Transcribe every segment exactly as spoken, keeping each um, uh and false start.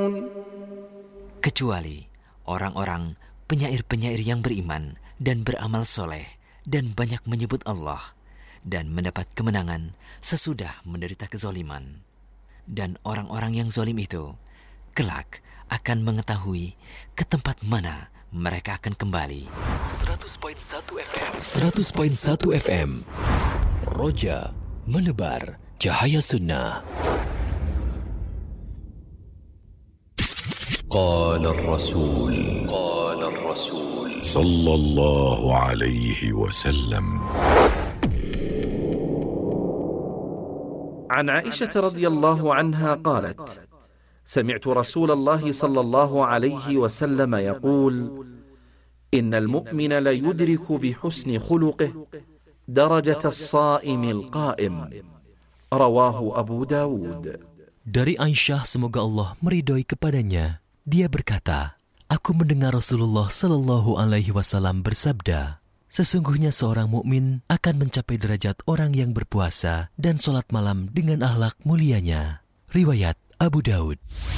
Kecuali orang-orang penyair-penyair yang beriman dan beramal soleh dan banyak menyebut Allah dan mendapat kemenangan sesudah menderita kezaliman. Dan orang-orang yang zalim itu kelak akan mengetahui ke tempat mana mereka akan kembali. seratus koma satu F M. seratus koma satu F M. Roja menebar cahaya sunnah. Qala Rasul Qala Rasul sallallahu alaihi wasallam. عن عائشة رضي الله عنها قالت: سمعت رسول الله صلى الله عليه وسلم يقول: إن المؤمن ليدرك بحسن خلقه درجة الصائم القائم. رواه أبو داود. Dari Aisyah, semoga Allah meridhoi kepadanya, dia berkata, aku mendengar Rasulullah Sallallahu Alaihi Wasallam bersabda, sesungguhnya seorang mukmin akan mencapai derajat orang yang berpuasa dan sholat malam dengan akhlak mulianya. Riwayat Abu Daud.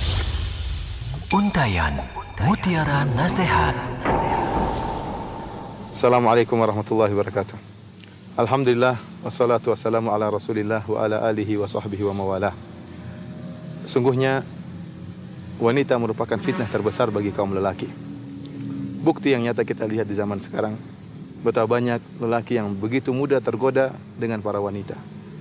Untayan Mutiara Nasihat. Assalamualaikum warahmatullahi wabarakatuh. Alhamdulillah, wassalatu wassalamu ala rasulillah wa ala alihi wa sahbihi wa mawalah. Sungguhnya wanita merupakan fitnah terbesar bagi kaum lelaki. Bukti yang nyata kita lihat di zaman sekarang, betapa banyak lelaki yang begitu mudah tergoda dengan para wanita.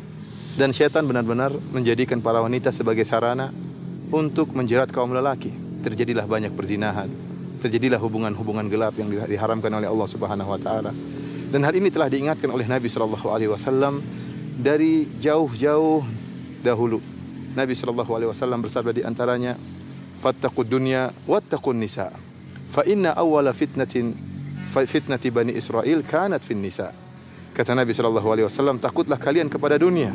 Dan syaitan benar-benar menjadikan para wanita sebagai sarana untuk menjerat kaum lelaki. Terjadilah banyak perzinahan, terjadilah hubungan-hubungan gelap yang diharamkan oleh Allah Subhanahu wa taala. Dan hal ini telah diingatkan oleh Nabi sallallahu alaihi wasallam dari jauh-jauh dahulu. Nabi sallallahu alaihi wasallam bersabda di antaranya, "Fattaqud dunya wattaqun nisa. Fa inna awwala fitnatin fitnati Bani Israel kanat fin nisa." Kata Nabi sallallahu alaihi wasallam, takutlah kalian kepada dunia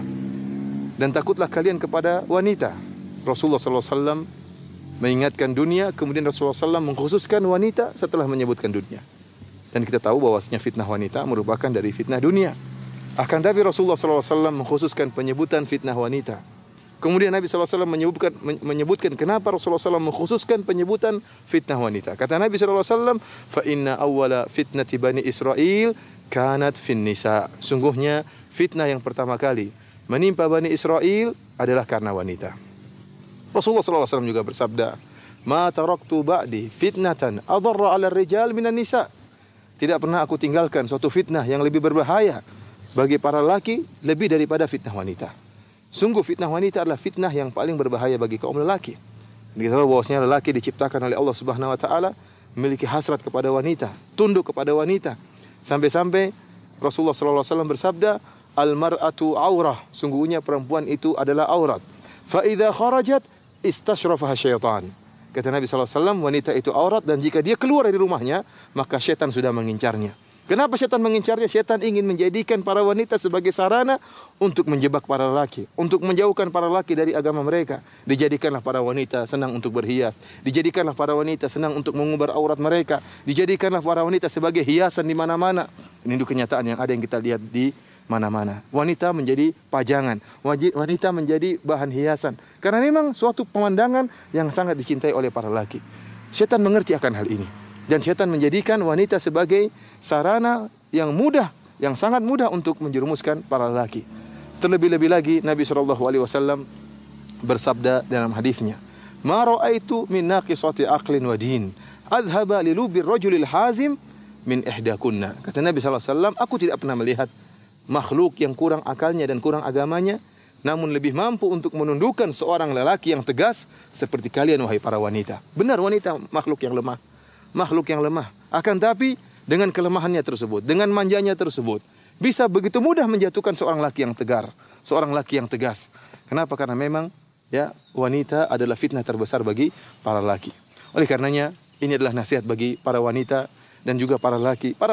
dan takutlah kalian kepada wanita. Rasulullah sallallahu alaihi wasallam mengingatkan dunia, kemudian Rasulullah sallallahu alaihi wasallam mengkhususkan wanita setelah menyebutkan dunia. Dan kita tahu bahwasanya fitnah wanita merupakan dari fitnah dunia. Akan tapi Rasulullah sallallahu alaihi wasallam mengkhususkan penyebutan fitnah wanita. Kemudian Nabi sallallahu alaihi wasallam menyebutkan, menyebutkan kenapa Rasulullah sallallahu alaihi wasallam mengkhususkan penyebutan fitnah wanita. Kata Nabi sallallahu alaihi wasallam, "Fa inna awwala fitnati Bani Israel kanat fin nisa." Sungguhnya fitnah yang pertama kali menimpa Bani Israel adalah karena wanita. Rasulullah sallallahu alaihi wasallam juga bersabda, "Ma taraktu ba'di fitnatan adarra 'ala ar-rijal minan nisa." Tidak pernah aku tinggalkan suatu fitnah yang lebih berbahaya bagi para laki lebih daripada fitnah wanita. Sungguh fitnah wanita adalah fitnah yang paling berbahaya bagi kaum lelaki. Kita tahu bahwasanya lelaki diciptakan oleh Allah Subhanahu wa taala memiliki hasrat kepada wanita, tunduk kepada wanita. Sampai-sampai Rasulullah sallallahu alaihi wasallam bersabda, "Al-mar'atu aurah." Sungguhnya perempuan itu adalah aurat. Fa idza kharajat istashrafaha syaitan. Kata Nabi sallallahu alaihi wasallam, wanita itu aurat dan jika dia keluar dari rumahnya, maka syaitan sudah mengincarnya. Kenapa syaitan mengincarnya? Syaitan ingin menjadikan para wanita sebagai sarana untuk menjebak para lelaki, untuk menjauhkan para lelaki dari agama mereka. Dijadikanlah para wanita senang untuk berhias, dijadikanlah para wanita senang untuk mengumbar aurat mereka, dijadikanlah para wanita sebagai hiasan di mana-mana. Ini itu kenyataan yang ada yang kita lihat di mana-mana. Wanita menjadi pajangan, wanita menjadi bahan hiasan. Karena memang suatu pemandangan yang sangat dicintai oleh para lelaki. Syaitan mengerti akan hal ini. Dan syaitan menjadikan wanita sebagai sarana yang mudah, yang sangat mudah untuk menjerumuskan para lelaki. Terlebih-lebih lagi Nabi shallallahu alaihi wasallam bersabda dalam hadisnya, "Ma ra'aitu min naqisati aqlin wa din, adhaba li lubir rajulil hazim min ihdakunna." Kata Nabi shallallahu alaihi wasallam, aku tidak pernah melihat makhluk yang kurang akalnya dan kurang agamanya, namun lebih mampu untuk menundukkan seorang lelaki yang tegas seperti kalian wahai para wanita. Benar, wanita makhluk yang lemah. Makhluk yang lemah. Akan tapi dengan kelemahannya tersebut, dengan manjanya tersebut, bisa begitu mudah menjatuhkan seorang laki yang tegar, seorang laki yang tegas. Kenapa? Karena memang ya wanita adalah fitnah terbesar bagi para laki. Oleh karenanya ini adalah nasihat bagi para wanita dan juga para laki. Para